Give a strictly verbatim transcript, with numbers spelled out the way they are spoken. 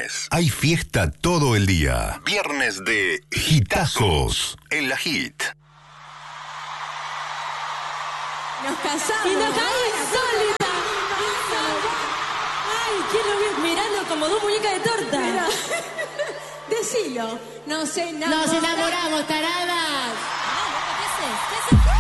viernes. Hay fiesta todo el día. Viernes de hitazos en la Hit. Nos casamos. Y nos cae insólita. Ay, ¿quién lo vio? Mirando como dos muñecas de torta. Mira. Decilo. Nos enamoramos. Nos enamoramos, taradas. ¿Qué haces? ¿Qué haces?